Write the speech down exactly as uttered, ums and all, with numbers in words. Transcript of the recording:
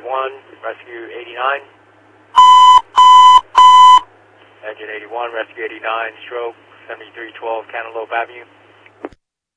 eighty-one, rescue eighty-nine. Engine eighty-one, rescue eighty-nine, stroke seventy-three twelve Cantaloupe Avenue.